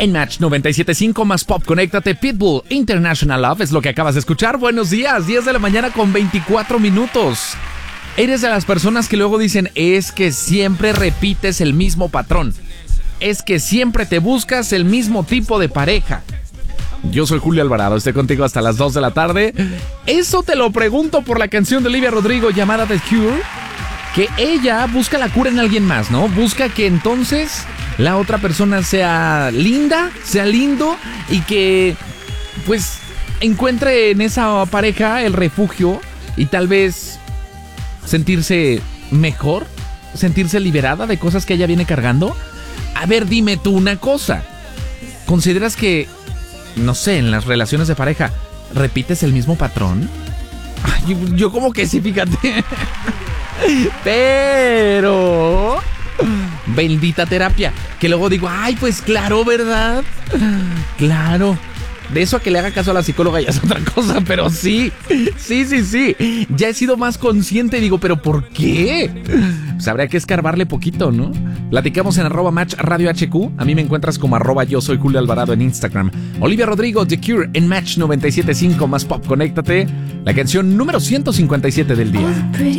En Match 97.5 más Pop, conéctate. Pitbull, International Love es lo que acabas de escuchar. Buenos días, 10 de la mañana con 24 minutos. Eres de las personas que luego dicen, es que siempre repites el mismo patrón. Es que siempre te buscas el mismo tipo de pareja. Yo soy Julio Alvarado, estoy contigo hasta las 2 de la tarde. Eso te lo pregunto por la canción de Olivia Rodrigo llamada The Cure, que ella busca la cura en alguien más, ¿no? Busca que entonces la otra persona sea linda, sea lindo y que pues encuentre en esa pareja el refugio y tal vez sentirse mejor, sentirse liberada de cosas que ella viene cargando. A ver, dime tú una cosa. ¿Consideras que, no sé, en las relaciones de pareja repites el mismo patrón? Ay, yo como que sí, fíjate. Pero bendita terapia, que luego digo, ay, pues claro, ¿verdad? Claro. De eso a que le haga caso a la psicóloga ya es otra cosa, pero sí. Ya he sido más consciente y digo, ¿pero por qué? Pues habría que escarbarle poquito, ¿no? Platicamos en @Match Radio HQ. A mí me encuentras como @yo soy Julio Alvarado en Instagram. Olivia Rodrigo, The Cure en Match 97.5 más Pop, conéctate. La canción número 157 del día.